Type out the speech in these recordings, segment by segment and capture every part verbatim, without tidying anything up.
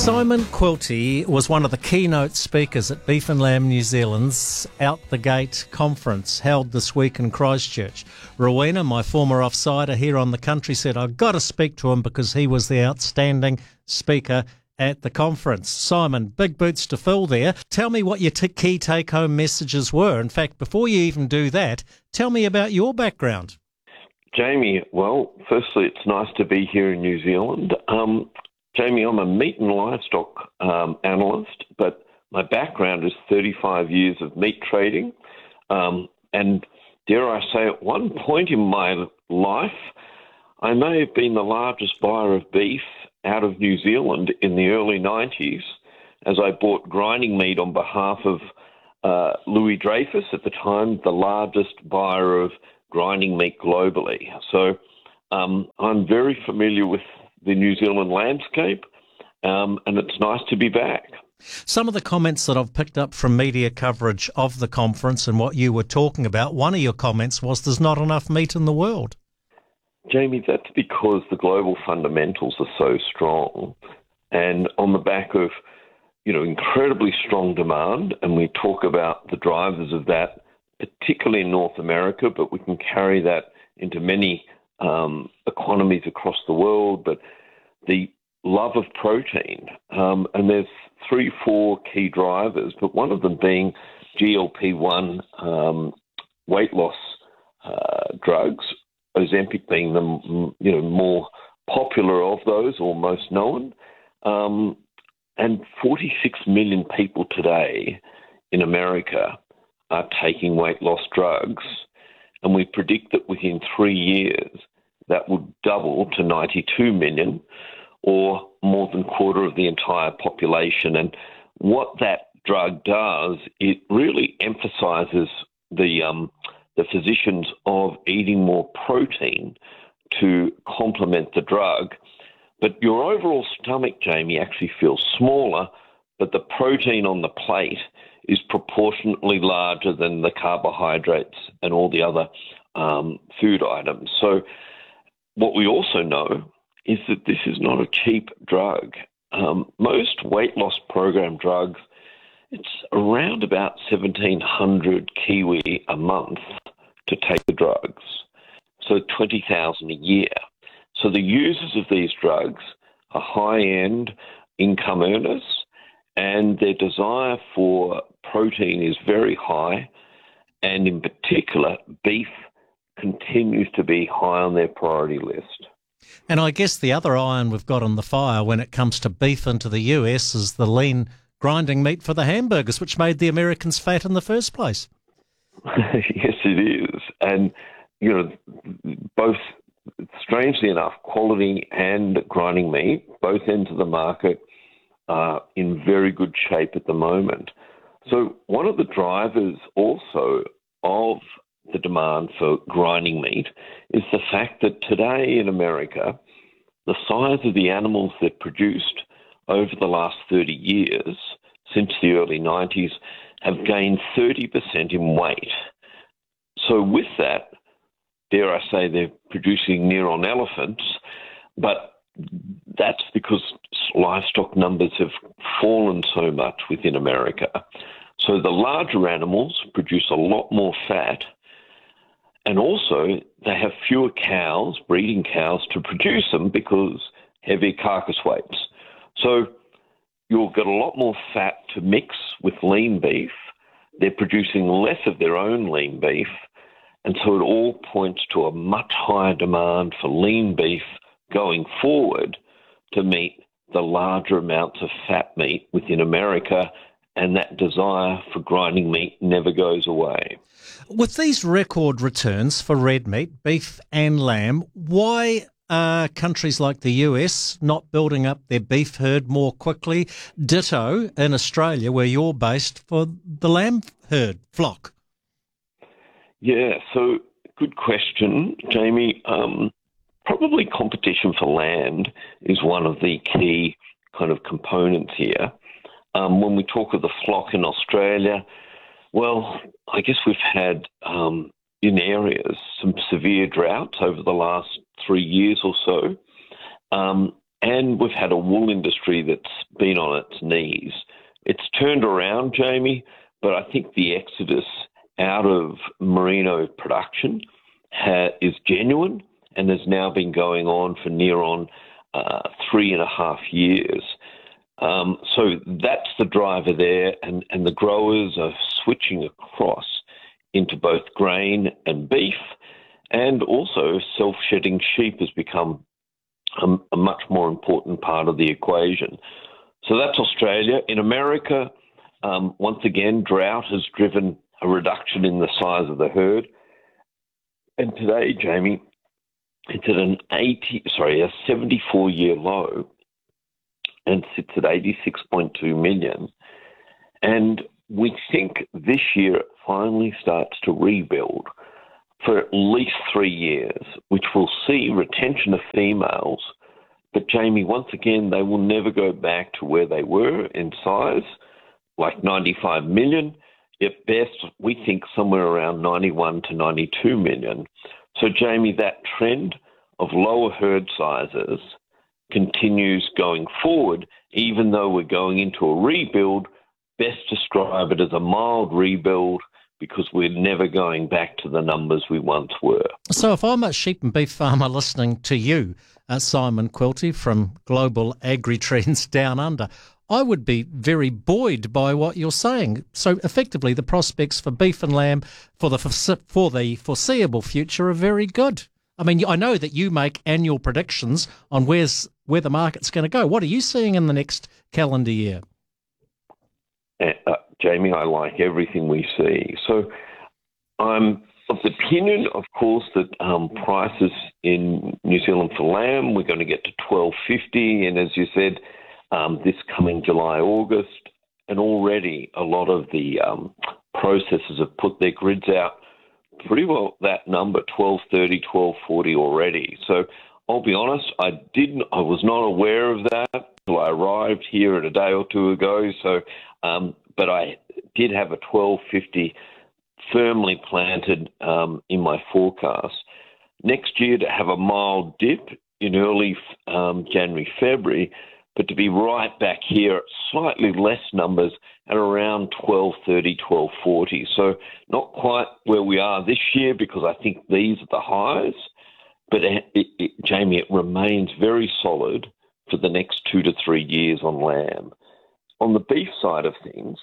Simon Quilty was one of the keynote speakers at Beef and Lamb New Zealand's Out the Gate conference held this week in Christchurch. Rowena, my former offsider here on The Country, said I've got to speak to him because he was the outstanding speaker at the conference. Simon, big boots to fill there. Tell me what your t- key take-home messages were. In fact, before you even do that, tell me about your background. Jamie, well, firstly, it's nice to be here in New Zealand. Um, Jamie, I'm a meat and livestock um, analyst, but my background is thirty-five years of meat trading. Um, and dare I say, at one point in my life, I may have been the largest buyer of beef out of New Zealand in the early nineties, as I bought grinding meat on behalf of uh, Louis Dreyfus, at the time the largest buyer of grinding meat globally. So um, I'm very familiar with the New Zealand landscape, um, and it's nice to be back. Some of the comments that I've picked up from media coverage of the conference and what you were talking about, one of your comments was there's not enough meat in the world. Jamie, that's because the global fundamentals are so strong, and on the back of, you know, incredibly strong demand, and we talk about the drivers of that, particularly in North America, but we can carry that into many um, economies across the world, but the love of protein, um, and there's three, four key drivers, but one of them being G L P one um, weight loss uh, drugs, Ozempic being the you know more popular of those or most known, um, and forty-six million people today in America are taking weight loss drugs, and we predict that within three years that would double to ninety-two million, or more than a quarter of the entire population. And what that drug does, it really emphasizes the um, the physicians of eating more protein to complement the drug. But your overall stomach, Jamie, actually feels smaller, but the protein on the plate is proportionately larger than the carbohydrates and all the other um, food items. So what we also know is that this is not a cheap drug. Um, most weight loss program drugs, it's around about seventeen hundred Kiwi a month to take the drugs, so twenty thousand a year. So the users of these drugs are high-end income earners, and their desire for protein is very high, and in particular, beef continues to be high on their priority list. And I guess the other iron we've got on the fire when it comes to beef into the U S is the lean grinding meat for the hamburgers, which made the Americans fat in the first place. Yes, it is. And, you know, both, strangely enough, quality and grinding meat, both ends of the market are in very good shape at the moment. So one of the drivers also of the demand for grinding meat is the fact that today in America, the size of the animals they've produced over the last thirty years, since the early nineties, have gained thirty percent in weight. So with that, dare I say, they're producing near on elephants, but that's because livestock numbers have fallen so much within America. So the larger animals produce a lot more fat, and also they have fewer cows, breeding cows, to produce them because heavy carcass weights. So you'll get a lot more fat to mix with lean beef. They're producing less of their own lean beef, and so it all points to a much higher demand for lean beef going forward to meet the larger amounts of fat meat within America, and that desire for grinding meat never goes away. With these record returns for red meat, beef and lamb, why are countries like the U S not building up their beef herd more quickly? Ditto in Australia, where you're based, for the lamb herd flock. Yeah, so good question, Jamie. Um, probably competition for land is one of the key kind of components here. Um, when we talk of the flock in Australia, well, I guess we've had um, in areas some severe droughts over the last three years or so. Um, and we've had a wool industry that's been on its knees. It's turned around, Jamie, but I think the exodus out of merino production ha- is genuine and has now been going on for near on uh, three and a half years. Um, so that's the driver there, and, and the growers are switching across into both grain and beef, and also self-shedding sheep has become a, a much more important part of the equation. So that's Australia. In America, um, once again, drought has driven a reduction in the size of the herd. And today, Jamie, it's at an eighty, sorry, a seventy-four year low, and sits at eighty-six point two million. And we think this year it finally starts to rebuild for at least three years, which will see retention of females. But, Jamie, once again, they will never go back to where they were in size, like ninety-five million. At best, we think somewhere around ninety-one to ninety-two million. So, Jamie, that trend of lower herd sizes continues going forward, even though we're going into a rebuild. Best describe it as a mild rebuild, because we're never going back to the numbers we once were. So if I'm a sheep and beef farmer listening to you, uh, Simon Quilty from Global Agri-Trends Down Under, I would be very buoyed by what you're saying. So effectively, the prospects for beef and lamb for the for the foreseeable future are very good. I mean, I know that you make annual predictions on where's where the market's going to go. What are you seeing in the next calendar year? Uh, Jamie, I like everything we see. So I'm of the opinion, of course, that um, prices in New Zealand for lamb, we're going to get to twelve fifty, and as you said, um, this coming July, August, and already a lot of the um, processors have put their grids out pretty well that number, twelve thirty, twelve forty already. So I'll be honest, I didn't, I was not aware of that until I arrived here a day or two ago. So, um, but I did have a twelve fifty firmly planted um, in my forecast. Next year to have a mild dip in early um, January, February, but to be right back here at slightly less numbers at around twelve thirty, twelve forty. So not quite where we are this year, because I think these are the highs, but it, it, Jamie, it remains very solid for the next two to three years on lamb. On the beef side of things,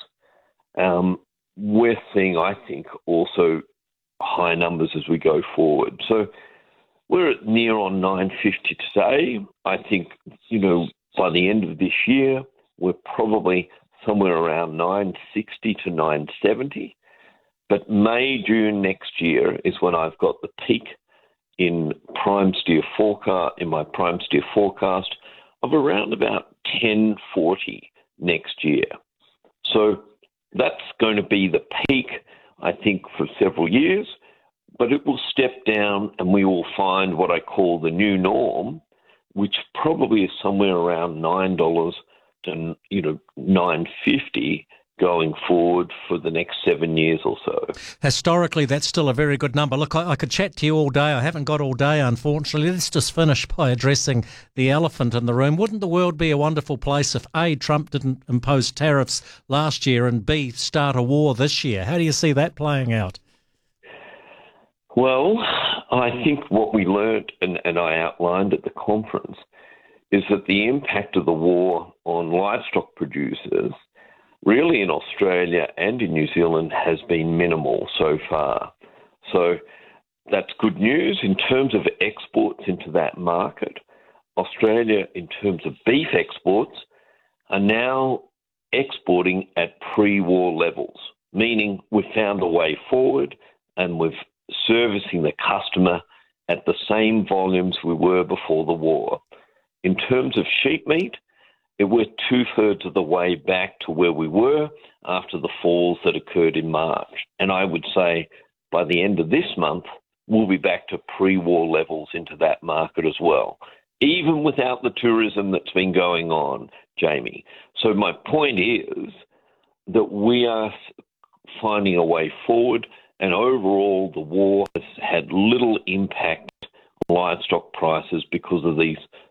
um, we're seeing, I think, also high numbers as we go forward. So we're at near on nine fifty today. I think, you know, by the end of this year, we're probably somewhere around nine sixty to nine seventy. But May, June next year is when I've got the peak in prime steer forecast, in my prime steer forecast of around about ten forty next year. So that's going to be the peak, I think, for several years, but it will step down and we will find what I call the new norm, which probably is somewhere around nine dollars to, you know, nine fifty going forward for the next seven years or so. Historically, that's still a very good number. Look, I, I could chat to you all day. I haven't got all day, unfortunately. Let's just finish by addressing the elephant in the room. Wouldn't the world be a wonderful place if A, Trump didn't impose tariffs last year, and B, start a war this year? How do you see that playing out? Well, I think what we learnt, and, and I outlined at the conference, is that the impact of the war on livestock producers really in Australia and in New Zealand has been minimal so far. So that's good news. In terms of exports into that market, Australia, in terms of beef exports, are now exporting at pre-war levels, meaning we've found a way forward and we're servicing the customer at the same volumes we were before the war. In terms of sheep meat, we're two-thirds of the way back to where we were after the falls that occurred in March. And I would say by the end of this month, we'll be back to pre-war levels into that market as well, even without the tourism that's been going on, Jamie. So my point is that we are finding a way forward, and overall the war has had little impact on livestock prices because of these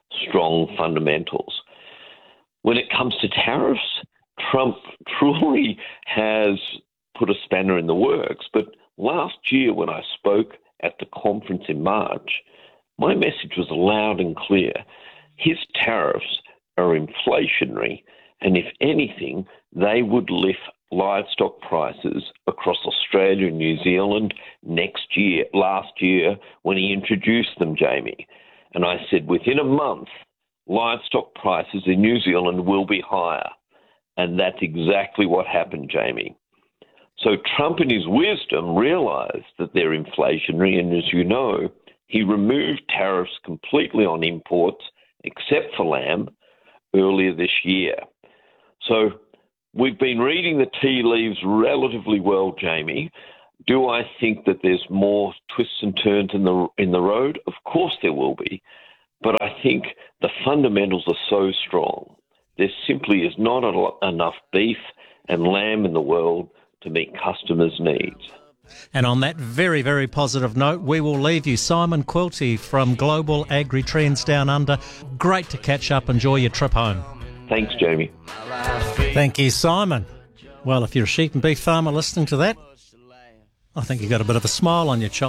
strong fundamentals. When it comes to tariffs, Trump truly has put a spanner in the works. But last year when I spoke at the conference in March, my message was loud and clear. His tariffs are inflationary, and if anything, they would lift livestock prices across Australia and New Zealand next year, last year, when he introduced them, Jamie. And I said, within a month, livestock prices in New Zealand will be higher. And that's exactly what happened, Jamie. So Trump, in his wisdom, realised that they're inflationary, and as you know, he removed tariffs completely on imports, except for lamb, earlier this year. So we've been reading the tea leaves relatively well, Jamie. Do I think that there's more twists and turns in the in the road? Of course there will be. But I think the fundamentals are so strong. There simply is not a lot, enough beef and lamb in the world to meet customers' needs. And on that very, very positive note, we will leave you. Simon Quilty from Global Agri Trends Down Under. Great to catch up. Enjoy your trip home. Thanks, Jamie. Thank you, Simon. Well, if you're a sheep and beef farmer listening to that, I think you've got a bit of a smile on your